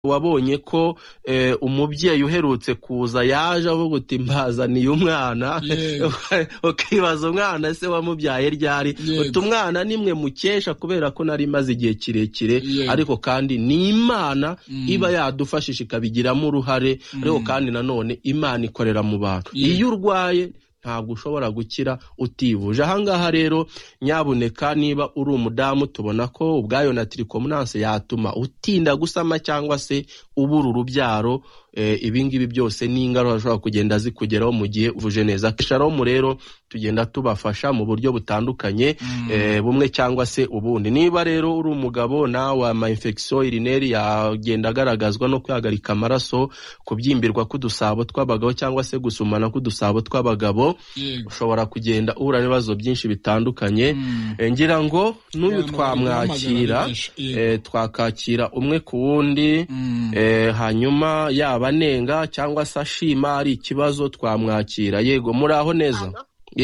wabonye ko umubyeyi uherutse kuza yaje avuga uti mbazaniye umwana ukibaza umwana se wamubyaye ryari uti umwana nimwe mukesha kubera ko nari maze igihe kirekire ariko kandi ni Imana iba yadufashije ikabigiramo uruhare ariko kandi nanone Imana ikorera mu bantu iyo urwaye ntabwo ushobora gukira utivuje. Ahangaha rero nyabuneka niba uri umudamu tubona ko ubwayo na trichomonase yatuma utinda gusama cyangwa se ubura urubyaro, ibingibi byose ni ingaruka zishobora kugenda zikugeraho mu gihe uvuje neza. Shalom rero tugenda tubafasha mu buryo butandukanye bumwe cyangwa se ubundi. Niba rero uri umugabo nawe ama infection urinaire yagenda agaragazwa no kwihagarika amaraso, kubyimbirwa k'udusabo tw'abagabo cyangwa se gusumana k'udusabo tw'abagabo, ushobora kugenda uhura n'ibibazo byinshi bitandukanye. Ngira ngo n'uyu twamwakira twakakira umwe ku wundi, hanyuma yabanenga cyangwa se ashima ari ikibazo twamwakira. Yego muraho neza?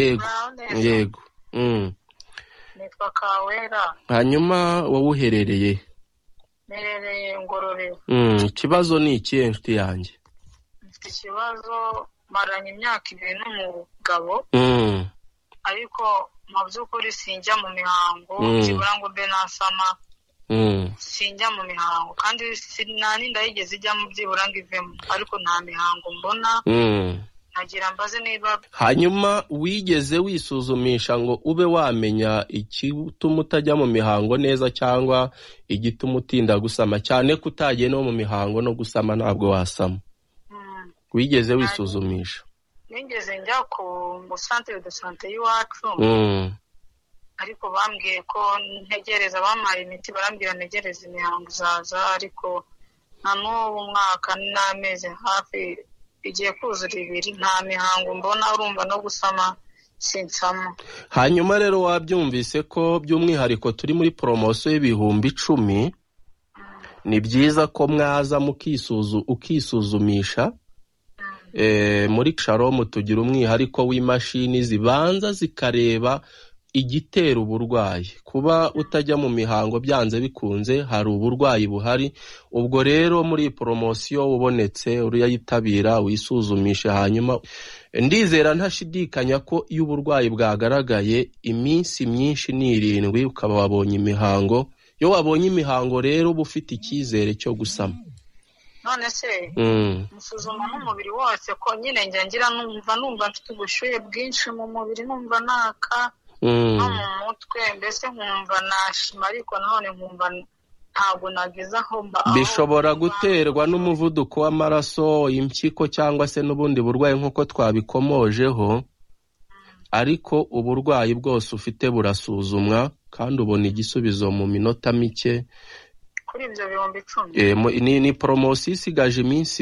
Yego. Nitwa Kawera. Hanyuma wowe uherereye? Merereye Ngororero. Ikibazo ni iki nshuti yanjye? Mfite ikibazo maranye imyaka 2 n'umugabo. Ariko mu by'ukuri sinjya mu mihango, kibura ngo mbe nasama. Sinjya mu mihango kandi sinani ndayigeze ijya mu byibura ngo ivemo, ariko nta mihango mbona. Nagira mbaze niba hanyuma wigeze wisuzumisha ngo ube wamenya igituma utajya mu mihango neza cyangwa igituma utinda gusama, cyane kutagiye no mu mihango no gusama ntabwo wasama? Wigeze wisuzumisha? Nigeze njya ku centre de santé y'iwacu, ariko bambwiye ko ntegereza, bamaye imiti barambwira ntegereza imihango zaza, ariko nta n'ubu umwaka n'amezi hafi igiye kuzura 2 nta mihango mbona, urumva no gusama sinsama. Hanyuma rero wabyumvise ko by'umwihariko turi muri promotion y'ibihumbi 10, ni byiza ko mwaza ukisuzumisha. Muri Shalom tugira umwihariko w'imashini zibanza zikareba igitera uburwayi. Kuba utajya mu mihango byanze bikunze hari uburwayi buhari. Ubwo rero muri promotion ubonetse uriyitabira wisuzumisha, hanyuma ndizera ntashidikanya ko iyo uburwayi bwagaragaye iminsi myinshi ni 7 ukaba wabonye imihango. Iyo wabonye imihango rero uba ufite icyizere cyo gusama. None se musuzuma n'umubiri wose ko nyine ngira numva mfite ubushuye bwinshi mu mubiri, numva naka no mu mutwe, mbese nkumva nashima, ariko none nkumva ntabwo nageza aho mba. Bishobora guterwa n'umuvuduko w'amaraso, impyiko cyangwa se n'ubundi burwayi nk'uko twabikomojeho, ariko uburwayi bwose ufite burasuzumwa kandi ubona igisubizo mu minota mike. Kuri ibyo bihumbi 10 ni promotion isigaje iminsi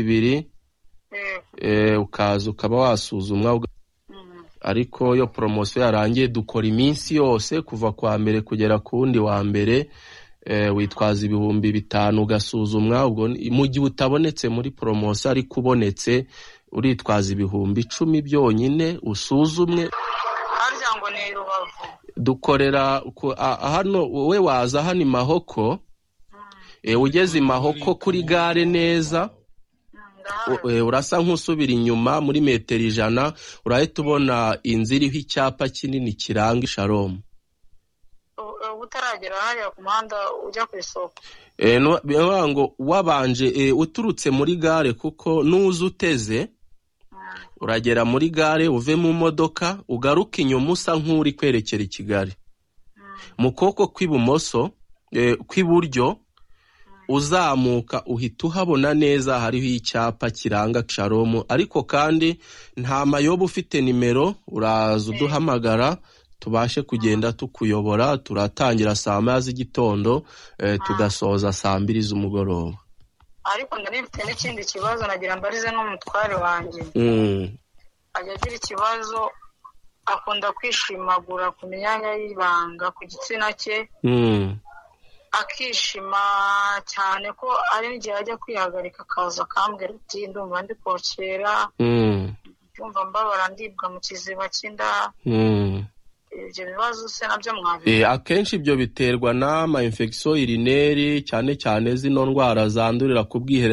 2, ukaza ukaba wasuzumwa. Ariko yo promotion yarangiye dukora iminsi yose kuva kwa mbere kugera ku wundi wa mbere. Witwaza ibihumbi 5 ugasuzumwa. Ubwo mu gihe utabonetse muri promotion ariko ubonetse uritwaza ibihumbi 10 byonyine usuzumwe. Harya ngo ni Rubavu dukorera hano. Wowe waza hano i Mahoko, ugeze i Mahoko kuri gare neza, urasa nk'usubira inyuma muri metero 100 urahita ubona inzira iriho icyapa kinini kiranga Shalom. Utaragera hariya ku muhanda ujya ku isoko, ngo wabanje uturutse muri gare, kuko nuza uteze uragera muri gare, uve mu modoka ugaruka inyuma usa nk'uri kwerekera i Kigali. Mu kuboko kw'ibumoso kw'iburyo uzamuka uhita uhabona neza hariho icyapa kiranga Shalom. Ariko kandi nta mayobo, ufite nimero uraza uduhamagara tubashe kugenda tukuyobora. Turatangira saa 9 z'igitondo tugasoza saa 2 z'umugoroba. Ariko ndanifite n'ikindi kibazo nagira mbarize n'umutware wanjye. Ajya agira ikibazo, akunda kwishimagura ku myanya y'ibanga ku gitsina cye. Akishima cyane ko ari n'igihe ajya kwihagarika akaza akambwira ati ndumva ndi kokera, ndumva mbabara ndibwa mu kiziba cy'inda. ibyo bibazo se nabyo mwabibona? Akenshi ibyo biterwa n'ama infection urineri cyane cyane zino ndwara zandurira ku bwiherero